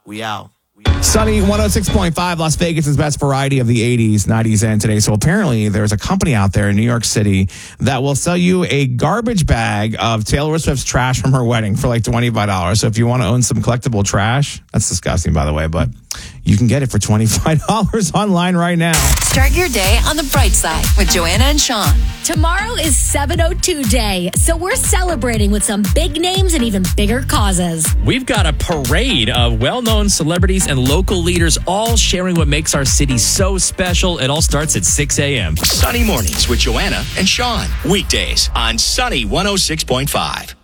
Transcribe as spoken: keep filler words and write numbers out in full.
We out. Sunny one oh six point five, Las Vegas' best variety of the eighties, nineties, and today. So apparently there's a company out there in New York City that will sell you a garbage bag of Taylor Swift's trash from her wedding for like twenty-five dollars. So if you want to own some collectible trash, that's disgusting, by the way, but you can get it for twenty-five dollars online right now. Start your day on the bright side with Joanna and Sean. Tomorrow is seven oh two Day, so we're celebrating with some big names and even bigger causes. We've got a parade of well-known celebrities and local leaders all sharing what makes our city so special. It all starts at six a.m. Sunny mornings with Joanna and Sean. Weekdays on Sunny one oh six point five.